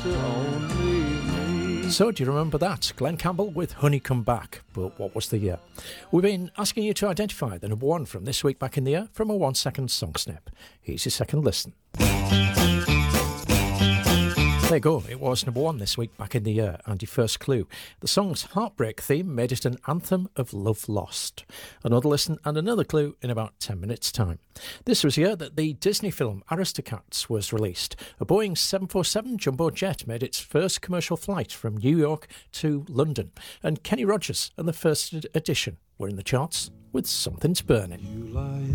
So, do you remember that? Glenn Campbell with Honey Come Back. But what was the year? We've been asking you to identify the number one from this week back in the year from a 1 second song snip. Here's your second listen. There you go, it was number one this week back in the year, and your first clue. The song's heartbreak theme made it an anthem of love lost. Another listen and another clue in about 10 minutes' time. This was the year that the Disney film Aristocats was released. A Boeing 747 jumbo jet made its first commercial flight from New York to London, and Kenny Rogers and the first edition were in the charts with Something's Burning.